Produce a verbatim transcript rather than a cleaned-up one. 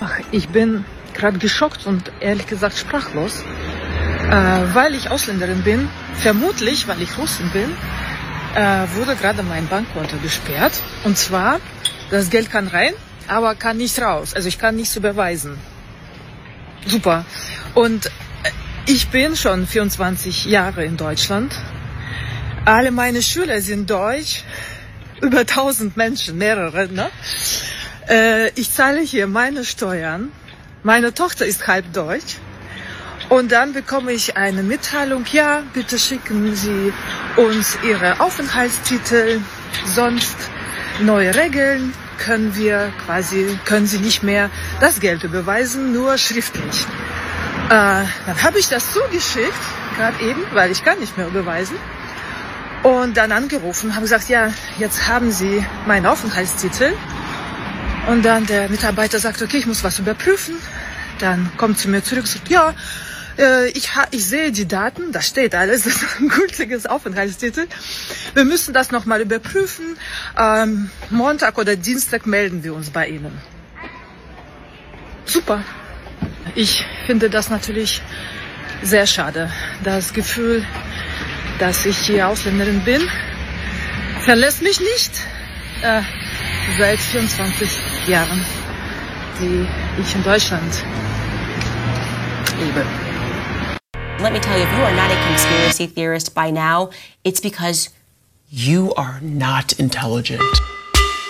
Ach, ich bin gerade geschockt und ehrlich gesagt sprachlos, äh, weil ich Ausländerin bin, vermutlich, weil ich Russin bin, äh, wurde gerade mein Bankkonto gesperrt. Und zwar, das Geld kann rein, aber kann nicht raus. Also ich kann nichts überweisen. Super. Und ich bin schon vierundzwanzig Jahre in Deutschland. Alle meine Schüler sind deutsch. Über tausend Menschen, mehrere, ne? Äh, ich zahle hier meine Steuern. Meine Tochter ist halb deutsch. Und dann bekomme ich eine Mitteilung, ja, bitte schicken Sie uns Ihre Aufenthaltstitel, sonst neue Regeln können wir quasi, können Sie nicht mehr das Geld überweisen, nur schriftlich. Äh, dann habe ich das zugeschickt, gerade eben, weil ich kann nicht mehr überweisen. Und dann angerufen, habe gesagt, ja, jetzt haben Sie meinen Aufenthaltstitel. Und dann der Mitarbeiter sagt, okay, ich muss was überprüfen. Dann kommt zu mir zurück und sagt, ja, äh, ich, ha- ich sehe die Daten, da steht alles, das ist ein gültiges Aufenthaltstitel. Wir müssen das nochmal überprüfen. Ähm, Montag oder Dienstag melden wir uns bei Ihnen. Super. Ich finde das natürlich sehr schade. Das Gefühl, dass ich hier Ausländerin bin, verlässt mich nicht. Äh, seit vierundzwanzig Jahren, die ich in Deutschland lebe. Let me tell you, if you are not a conspiracy theorist by now, it's because you are not intelligent.